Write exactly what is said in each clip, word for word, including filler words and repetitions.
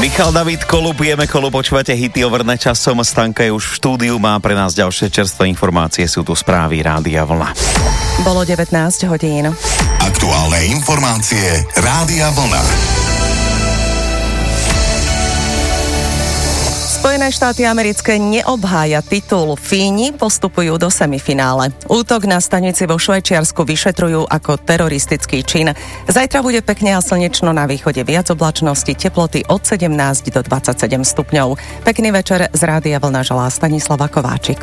Michal David Kolub, jeme Kolub, počúvate hity overné časom. Stanka je už v štúdiu, má pre nás ďalšie čerstvé informácie, sú tu správy Rádia Vlna. Bolo devätnásť hodín. Aktuálne informácie Rádia Vlna. Spojené štáty americké neobhája titul. Fíni postupujú do semifinále. Útok na stanici vo Švajčiarsku vyšetrujú ako teroristický čin. Zajtra bude pekne a slnečno, na východe viac oblačnosti, teploty od sedemnásť do dvadsaťsedem stupňov. Pekný večer z Rádia Vlna želá Stanislava Kováčik.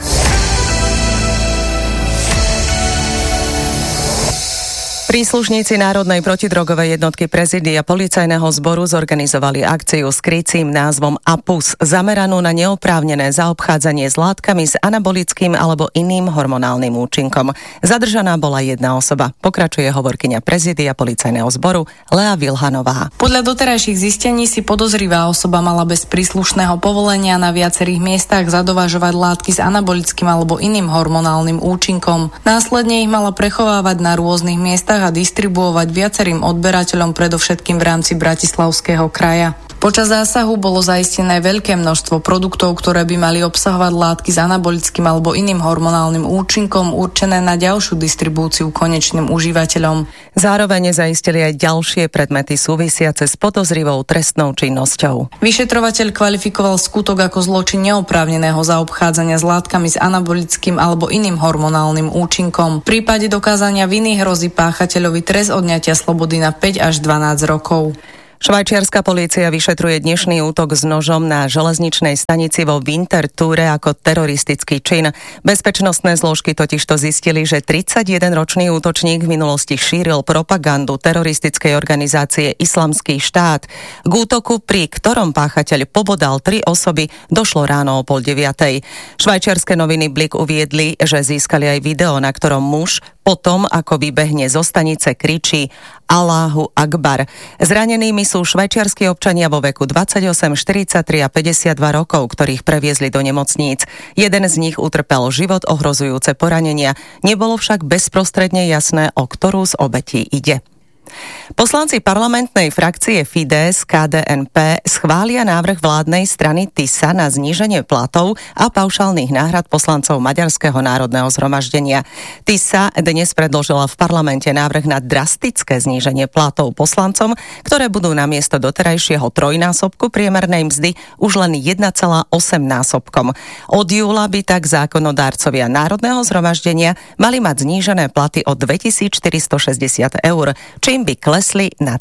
Príslušníci Národnej protidrogovej jednotky prezídia policajného zboru zorganizovali akciu s krycím názvom APUS, zameranú na neoprávnené zaobchádzanie s látkami s anabolickým alebo iným hormonálnym účinkom. Zadržaná bola jedna osoba. Pokračuje hovorkyňa prezídia policajného zboru Lea Vilhanová. Podľa doterajších zistení si podozrivá osoba mala bez príslušného povolenia na viacerých miestach zadovažovať látky s anabolickým alebo iným hormonálnym účinkom. Následne ich mala prechovávať na rôznych miestach a distribuovať viacerým odberateľom, predovšetkým v rámci Bratislavského kraja. Počas zásahu bolo zaistené veľké množstvo produktov, ktoré by mali obsahovať látky s anabolickým alebo iným hormonálnym účinkom určené na ďalšiu distribúciu konečným užívateľom. Zároveň zaistili aj ďalšie predmety súvisiace s podozrivou trestnou činnosťou. Vyšetrovateľ kvalifikoval skutok ako zločin neoprávneného zaobchádzania s látkami s anabolickým alebo iným hormonálnym účinkom. V prípade dokázania viny hrozí páchateľovi trest odňatia slobody na päť až dvanásť rokov. Švajčiarska polícia vyšetruje dnešný útok s nožom na železničnej stanici vo Winterthure ako teroristický čin. Bezpečnostné zložky totižto zistili, že tridsaťjedenročný útočník v minulosti šíril propagandu teroristickej organizácie Islamský štát. K útoku, pri ktorom páchateľ pobodal tri osoby, došlo ráno o pol deviatej. Švajčiarske noviny Blick uviedli, že získali aj video, na ktorom muž potom, ako vybehne zo stanice, kričí Alláhu Akbar. Zranenými sú švajčiarski občania vo veku dvadsaťosem, štyridsaťtri a päťdesiatdva rokov, ktorých previezli do nemocníc. Jeden z nich utrpel život ohrozujúce poranenia. Nebolo však bezprostredne jasné, o ktorú z obetí ide. Poslanci parlamentnej frakcie Fides ká dé en pé schvália návrh vládnej strany TISA na zníženie platov a paušálnych náhrad poslancov Maďarského národného zhromaždenia. TISA dnes predložila v parlamente návrh na drastické zníženie platov poslancom, ktoré budú namiesto doterajšieho trojnásobku priemernej mzdy už len jeden celá osem násobkom. Od júla by tak zákonodárcovia Národného zhromaždenia mali mať znížené platy o dvetisícštyristošesťdesiat eur, čím by klesli na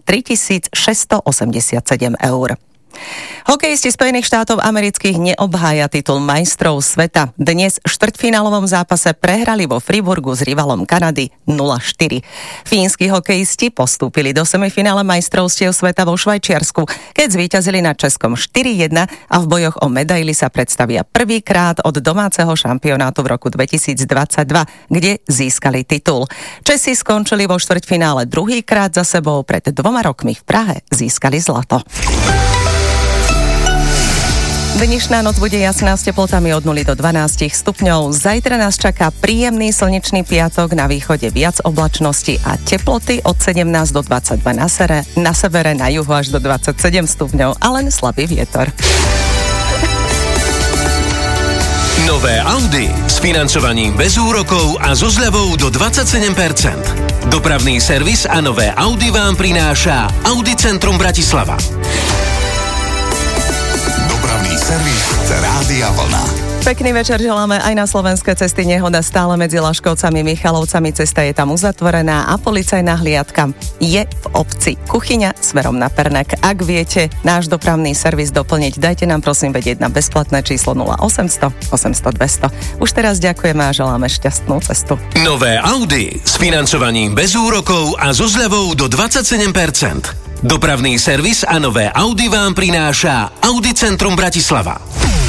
tritisícšesťstoosemdesiatsedem eur. Hokejisti Spojených štátov amerických neobhája titul majstrov sveta. Dnes v štvrťfinálovom zápase prehrali vo Friburgu s rivalom Kanady nula štyri. Fínsky hokejisti postúpili do semifinále majstrovstiev sveta vo Švajčiarsku, keď zvíťazili nad Českom štyri jedna a v bojoch o medaily sa predstavia prvýkrát od domáceho šampionátu v roku dvetisícdvadsaťdva, kde získali titul. Česi skončili vo štvrťfinále druhýkrát za sebou, pred dvoma rokmi v Prahe získali zlato. Dnešná noc bude jasná s teplotami od nuly do dvanásť stupňov. Zajtra nás čaká príjemný slnečný piatok, na východe viac oblačnosti a teploty od sedemnásť do dvadsaťdva na, sere, na severe, na juhu až do dvadsaťsedem stupňov a len slabý vietor. Nové Audi s financovaním bez úrokov a so zľavou do dvadsaťsedem percent. Dopravný servis a nové Audi vám prináša Audi Centrum Bratislava. Servis Rádia Vlna. Pekný večer želáme aj na slovenské cesty. Nehoda stále medzi Laškovcami, Michalovcami, cesta je tam uzatvorená a policajná hliadka je v obci Kuchyňa smerom na Pernek. Ak viete náš dopravný servis doplniť, dajte nám prosím vedieť na bezplatné číslo nula osemsto osemsto dvesto. Už teraz ďakujeme a želáme šťastnú cestu. Nové Audi s financovaním bez úrokov a so zľavou do dvadsaťsedem percent. Dopravný servis a nové Audi vám prináša Audi Centrum Bratislava.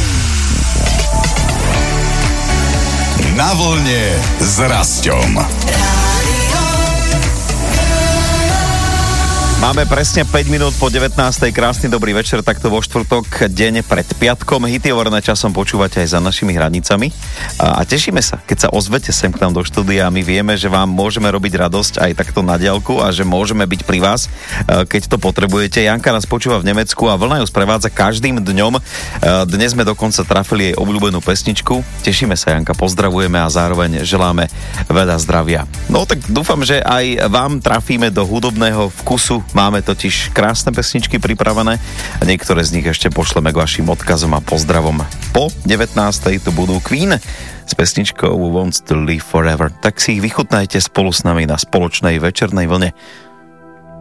Na vlne s Rasťom. Máme presne päť minút po devätnástej. Krásny dobrý večer, takto vo štvrtok, deň pred piatkom. Hity overené časom počúvate aj za našimi hranicami. A, a tešíme sa, keď sa ozvete sem k nám do štúdia. My vieme, že vám môžeme robiť radosť aj takto na diaľku a že môžeme byť pri vás, keď to potrebujete. Janka nás počúva v Nemecku a Vlna ju sprevádza každým dňom. Dnes sme dokonca trafili jej obľúbenú pesničku. Tešíme sa, Janka, pozdravujeme a zároveň želáme veľa zdravia. No tak dúfam, že aj vám trafíme do hudobného vkusu. Máme totiž krásne pesničky pripravené a niektoré z nich ešte pošleme k vašim odkazom a pozdravom. Po devätnástej tu budú Queen s pesničkou Who Wants to Live Forever. Tak si ich vychutnajte spolu s nami na spoločnej večernej vlne.